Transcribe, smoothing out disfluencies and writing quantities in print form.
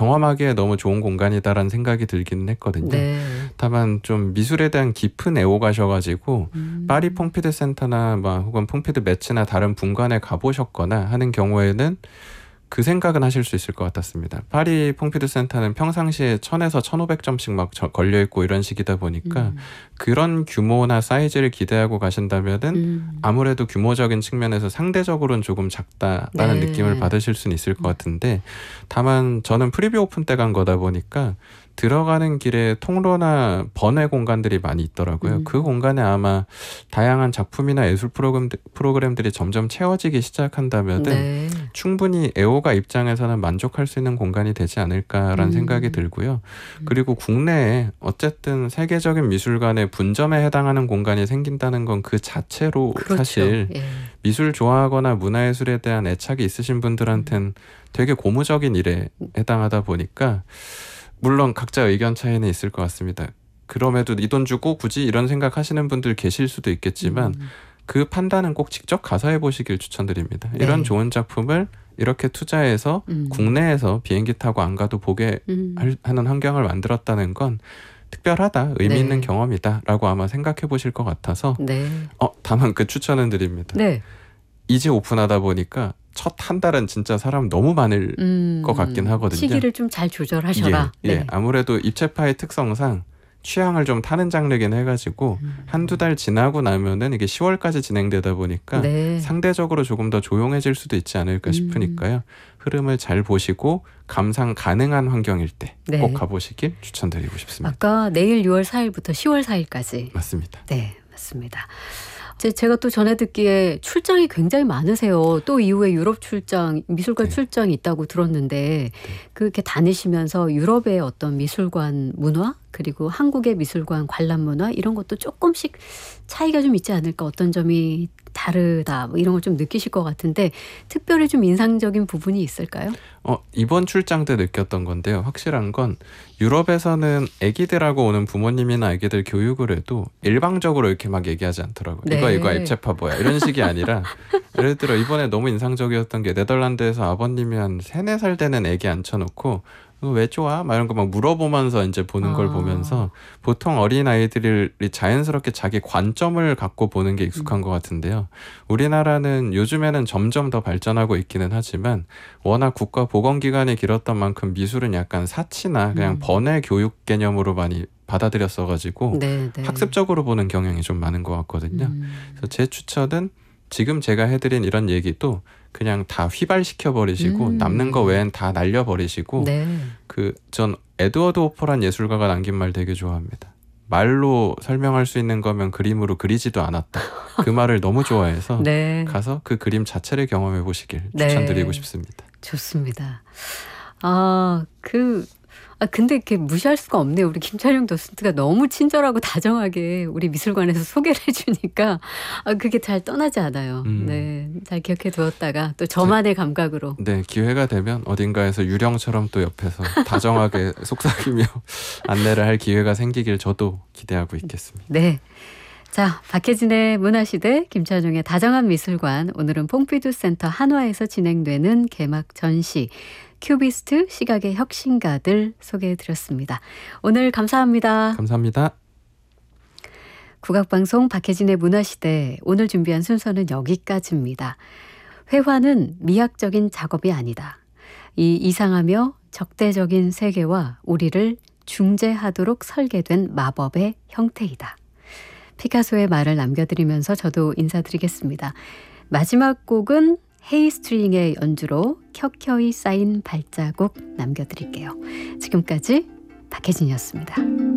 경험하기에 너무 좋은 공간이다라는 생각이 들기는 했거든요. 네. 다만 좀 미술에 대한 깊은 애호가셔가지고 파리 퐁피드 센터나 혹은 퐁피드 매치나 다른 분관에 가보셨거나 하는 경우에는 그 생각은 하실 수 있을 것 같았습니다. 파리 퐁피드 센터는 평상시에 1000에서 1500점씩 막 걸려있고 이런 식이다 보니까 그런 규모나 사이즈를 기대하고 가신다면은 아무래도 규모적인 측면에서 상대적으로는 조금 작다라는 네. 느낌을 받으실 수는 있을 것 같은데, 다만 저는 프리뷰 오픈 때 간 거다 보니까 들어가는 길에 통로나 번외 공간들이 많이 있더라고요. 그 공간에 아마 다양한 작품이나 예술 프로그램들이 점점 채워지기 시작한다면 네. 충분히 애호가 입장에서는 만족할 수 있는 공간이 되지 않을까라는 생각이 들고요. 그리고 국내에 어쨌든 세계적인 미술관의 분점에 해당하는 공간이 생긴다는 건 그 자체로 그렇죠. 사실 예. 미술 좋아하거나 문화예술에 대한 애착이 있으신 분들한테는 되게 고무적인 일에 해당하다 보니까 물론 각자 의견 차이는 있을 것 같습니다. 그럼에도 이 돈 주고 굳이 이런 생각하시는 분들 계실 수도 있겠지만 그 판단은 꼭 직접 가서 해보시길 추천드립니다. 네. 이런 좋은 작품을 이렇게 투자해서 국내에서 비행기 타고 안 가도 보게 하는 환경을 만들었다는 건 특별하다, 의미 네. 있는 경험이다라고 아마 생각해 보실 것 같아서 네. 다만 그 추천은 드립니다. 네. 이제 오픈하다 보니까 첫 한 달은 진짜 사람 너무 많을 것 같긴 하거든요. 시기를 좀 잘 조절하셔라. 예, 네. 아무래도 입체파의 특성상 취향을 좀 타는 장르긴 해가지고 한두 달 지나고 나면은 이게 10월까지 진행되다 보니까 네. 상대적으로 조금 더 조용해질 수도 있지 않을까 싶으니까요. 흐름을 잘 보시고 감상 가능한 환경일 때 꼭 네. 가보시길 추천드리고 싶습니다. 아까 내일 6월 4일부터 10월 4일까지. 맞습니다. 네, 맞습니다. 제가 또 전해 듣기에 출장이 굉장히 많으세요. 또 이후에 유럽 출장, 미술관 네. 출장이 있다고 들었는데 그렇게 다니시면서 유럽의 어떤 미술관 문화 그리고 한국의 미술관 관람 문화 이런 것도 조금씩 차이가 좀 있지 않을까, 어떤 점이 다르다 뭐 이런 걸 좀 느끼실 것 같은데 특별히 좀 인상적인 부분이 있을까요? 이번 출장 때 느꼈던 건데요. 확실한 건 유럽에서는 아기들하고 오는 부모님이나 아기들 교육을 해도 일방적으로 이렇게 막 얘기하지 않더라고요. 네. 이거 입체파 뭐야 이런 식이 아니라 예를 들어 이번에 너무 인상적이었던 게 네덜란드에서 아버님이 한 3, 4살 되는 아기 앉혀놓고 왜 좋아? 막 이런 거 막 물어보면서 이제 보는 걸 보면서 보통 어린 아이들이 자연스럽게 자기 관점을 갖고 보는 게 익숙한 것 같은데요. 우리나라는 요즘에는 점점 더 발전하고 있기는 하지만 워낙 국가 보건기간이 길었던 만큼 미술은 약간 사치나 그냥 번외 교육 개념으로 많이 받아들였어가지고 네, 네. 학습적으로 보는 경향이 좀 많은 것 같거든요. 그래서 제 추천은 지금 제가 해드린 이런 얘기도 그냥 다 휘발시켜버리시고 남는 거 외엔 다 날려버리시고 네. 전 에드워드 호퍼란 예술가가 남긴 말 되게 좋아합니다. 말로 설명할 수 있는 거면 그림으로 그리지도 않았다. 그 말을 너무 좋아해서 네. 가서 그 그림 자체를 경험해 보시길 네. 추천드리고 싶습니다. 좋습니다. 근데 이렇게 무시할 수가 없네요. 우리 김찬용 도슨트가 너무 친절하고 다정하게 우리 미술관에서 소개를 해주니까 그게 잘 떠나지 않아요. 네, 잘 기억해 두었다가 또 저만의 감각으로. 네, 기회가 되면 어딘가에서 유령처럼 또 옆에서 다정하게 속삭이며 안내를 할 기회가 생기길 저도 기대하고 있겠습니다. 네. 자, 박혜진의 문화시대, 김찬용의 다정한 미술관. 오늘은 퐁피두 센터 한화에서 진행되는 개막 전시 큐비스트 시각의 혁신가들 소개해드렸습니다. 오늘 감사합니다. 감사합니다. 국악방송 박혜진의 문화시대, 오늘 준비한 순서는 여기까지입니다. 회화는 미학적인 작업이 아니다. 이 이상하며 적대적인 세계와 우리를 중재하도록 설계된 마법의 형태이다. 피카소의 말을 남겨드리면서 저도 인사드리겠습니다. 마지막 곡은 헤이스트링의 연주로 켜켜이 쌓인 발자국 남겨드릴게요. 지금까지 박혜진이었습니다.